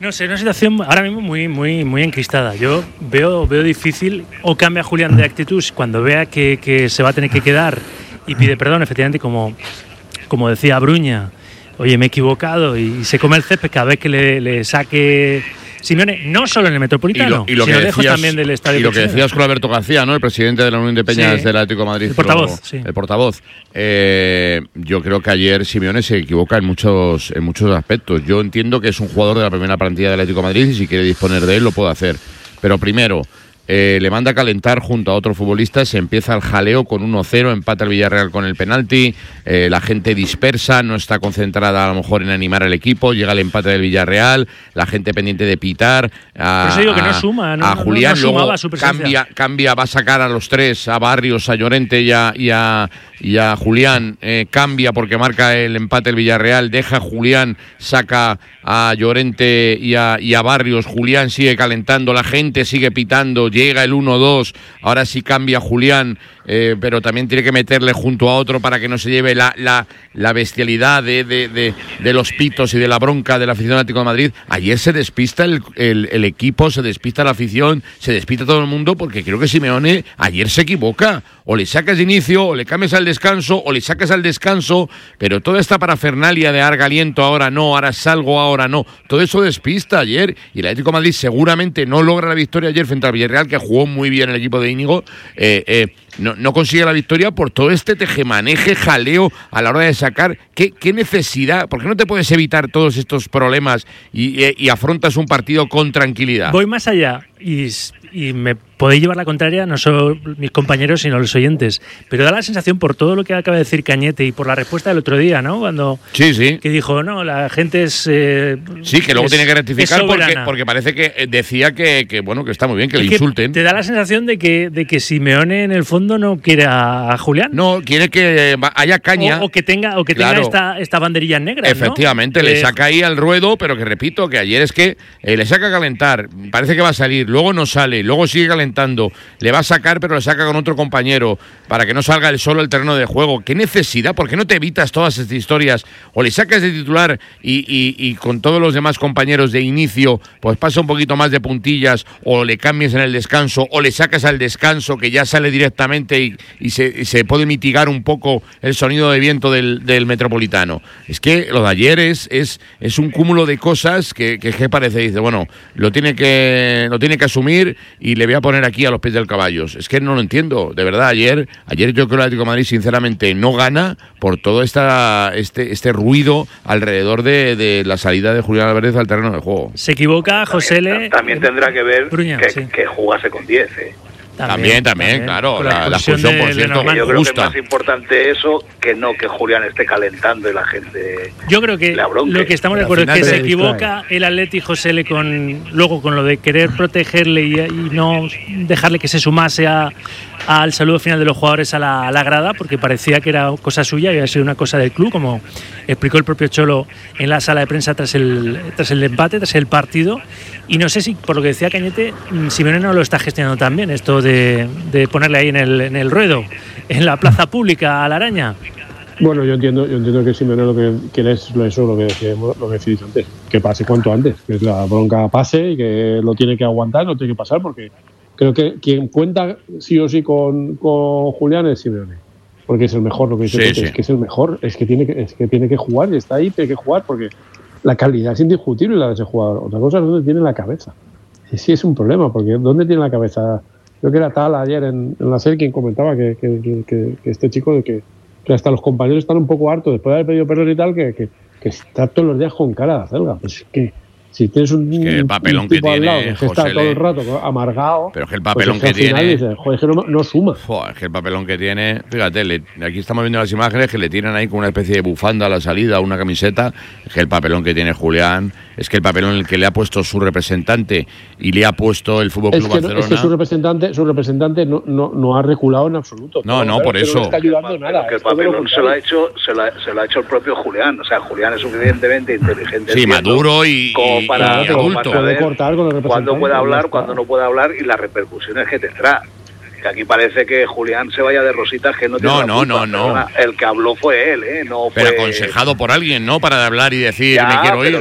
No sé, una situación ahora mismo muy enquistada. Yo veo difícil, o cambia Julián de actitud cuando vea que se va a tener que quedar y pide perdón, efectivamente, como decía Bruña, oye, me he equivocado, y se come el césped cada vez que le saque Simeone, no solo en el Metropolitano, sino lejos también del estadio. Y lo que decías con Alberto García, ¿no? El presidente de la Unión de Peñas del Atlético de Madrid. El portavoz. Yo creo que ayer Simeone se equivoca en muchos aspectos. Yo entiendo que es un jugador de la primera plantilla del Atlético de Madrid y si quiere disponer de él lo puede hacer. Pero primero, le manda a calentar junto a otros futbolistas, se empieza el jaleo con 1-0, empata el Villarreal con el penalti, la gente dispersa, no está concentrada a lo mejor en animar al equipo, llega el empate del Villarreal, la gente pendiente de pitar, por eso digo que no suma, a Julián, no luego su presencia. cambia, va a sacar a los tres, a Barrios, a Llorente y a Julián, cambia porque marca el empate el Villarreal, deja a Julián, saca a Llorente y a Barrios, Julián sigue calentando, la gente sigue pitando, llega el 1-2, ahora sí cambia Julián, pero también tiene que meterle junto a otro para que no se lleve la bestialidad de los pitos y de la bronca del aficionado Atlético de Madrid. Ayer se despista el equipo, se despista la afición, se despista todo el mundo, porque creo que Simeone ayer se equivoca. O le sacas de inicio, o le cambias al descanso, o le sacas al descanso, pero toda esta parafernalia de Arga aliento, ahora no, ahora salgo, ahora no, todo eso despista ayer, y el Atlético de Madrid seguramente no logra la victoria ayer frente al Villarreal, que jugó muy bien el equipo de Íñigo, no consigue la victoria por todo este tejemaneje, jaleo a la hora de sacar. ¿Qué necesidad? ¿Por qué no te puedes evitar todos estos problemas y afrontas un partido con tranquilidad? Voy más allá y me podéis llevar la contraria, no solo mis compañeros, sino los oyentes. Pero da la sensación, por todo lo que acaba de decir Cañete y por la respuesta del otro día, ¿no? Cuando que dijo, no, la gente es... sí, que luego tiene que rectificar porque parece que decía que está muy bien, que le insulten. Te da la sensación de que Simeone en el fondo no quiere a Julián. No, quiere que haya caña. O que tenga esta banderilla negra. Efectivamente, ¿no? Le saca ahí al ruedo, pero que repito, que ayer es que le saca a calentar, parece que va a salir, luego no sale, luego sigue calentando, le va a sacar, pero le saca con otro compañero para que no salga él solo el terreno de juego. ¿Qué necesidad? ¿Por qué no te evitas todas estas historias? O le sacas de titular y con todos los demás compañeros de inicio, pues pasa un poquito más de puntillas, o le cambies en el descanso, o le sacas al descanso que ya sale directamente y se puede mitigar un poco el sonido de viento del Metropolitano. Es que lo de ayer es un cúmulo de cosas que parece, dice, bueno, lo tiene que asumir y le voy a poner aquí a los pies del caballo. Es que no lo entiendo, de verdad. Ayer yo creo que el Atlético de Madrid sinceramente no gana por todo este ruido alrededor de la salida de Julián Álvarez al terreno del juego. Se equivoca José Le. También tendrá que ver Bruña, que jugase con 10, También, claro. La expulsión, por cierto, yo creo que es más importante eso que Julián esté calentando y la gente. Yo creo que lo que estamos de acuerdo es que se equivoca el Atleti José Le con lo de querer protegerle y no dejarle que se sumase al saludo final de los jugadores a la grada, porque parecía que era cosa suya y había sido una cosa del club, como explicó el propio Cholo en la sala de prensa tras el empate, tras el partido. Y no sé si, por lo que decía Cañete, Simeone no lo está gestionando tan bien, esto de ponerle ahí en el ruedo, en la plaza pública, a la araña. Bueno, yo entiendo que Simeone lo que quiere es eso, lo que decís antes, que pase cuanto antes, que la bronca pase y que lo tiene que aguantar, lo tiene que pasar, porque creo que quien cuenta sí o sí con Julián es Simeone, porque es el mejor, lo que dice, es que es el mejor, es que tiene que jugar y está ahí, tiene que jugar, porque la calidad es indiscutible la de ese jugador. Otra cosa es dónde tiene la cabeza. Sí es un problema, porque ¿dónde tiene la cabeza? Creo que era Tal ayer en la serie quien comentaba que este chico de que hasta los compañeros están un poco hartos después de haber pedido perdón y tal, que está todos los días con cara de acelga. Pues es que si tienes el papelón que tiene lado, que está todo el rato amargado, pero es que el papelón pues que tiene dices, joder, es que no suma. Es que el papelón que tiene, fíjate, aquí estamos viendo las imágenes que le tiran ahí con una especie de bufanda a la salida, una camiseta. Es que el papelón que tiene Julián, es que el papelón en el que le ha puesto su representante y le ha puesto el Fútbol Club Barcelona. Es que su representante no ha reculado en absoluto. No, por eso. No está ayudando nada. Que el papelón se lo ha hecho el propio Julián. O sea, Julián es suficientemente inteligente. Sí, maduro y para puede cortar con el representante. Cuando puede hablar, cuando no puede hablar y las repercusiones que tendrá. Que aquí parece que Julián se vaya de rositas, que no tiene la culpa. No. El que habló fue él, no fue... Pero aconsejado por alguien, ¿no? Para hablar y decir, me quiero ir.